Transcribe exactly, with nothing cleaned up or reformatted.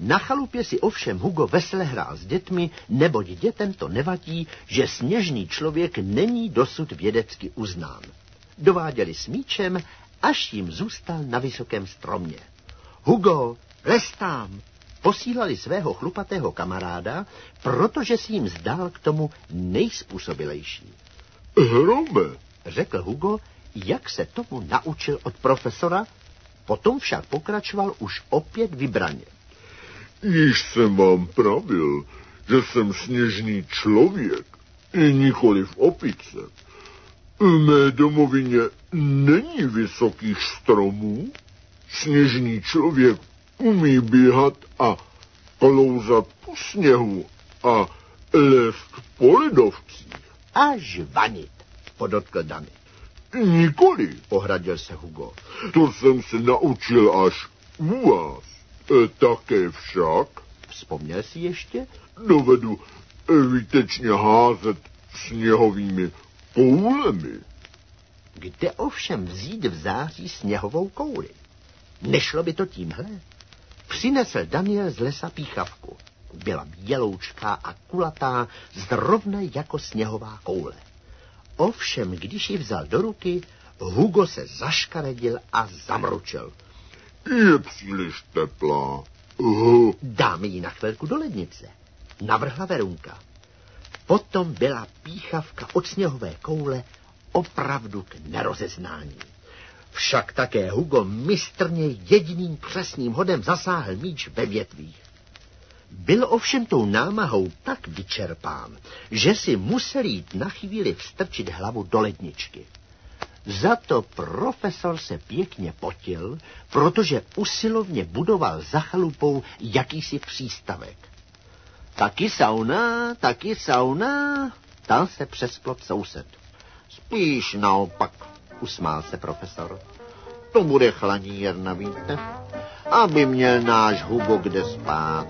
Na chalupě si ovšem Hugo vesele hrál s dětmi, neboť dětem to nevadí, že sněžný člověk není dosud vědecky uznán. Dováděli s míčem, až jim zůstal na vysokém stromě. Hugo, les tam! Posílali svého chlupatého kamaráda, protože si jim zdál k tomu nejspůsobilejší. Hrome, řekl Hugo, jak se tomu naučil od profesora, potom však pokračoval už opět vybraně. Již jsem vám pravil, že jsem sněžný člověk, i nikoliv opice. V mé domovině není vysokých stromů. Sněžný člověk umí běhat a klouzat po sněhu a lézt po ledovcích. A žvanit, podotkl Danny. Nikoli, ohradil se Hugo. To jsem se naučil až u vás. E, také však, vzpomněl si ještě, dovedu výtečně házet sněhovými koulemi. Kde ovšem vzít v září sněhovou kouli? Nešlo by to tímhle? Přinesl Daniel z lesa píchavku. Byla běloučká a kulatá, zrovna jako sněhová koule. Ovšem, když ji vzal do ruky, Hugo se zaškaredil a zamručil. Je příliš teplá. Uh. Dáme ji na chvilku do lednice, navrhla Verunka. Potom byla píchavka od sněhové koule opravdu k nerozeznání. Však také Hugo mistrně jediným přesným hodem zasáhl míč ve větvích. Byl ovšem tou námahou tak vyčerpán, že si musel jít na chvíli vstrčit hlavu do ledničky. Za to profesor se pěkně potil, protože usilovně budoval za chalupou jakýsi přístavek. Taky sauna, taky sauna, tam se přesplot soused. Spíš naopak, usmál se profesor. To bude chladírna, víte? Aby měl náš Hugo kde spát.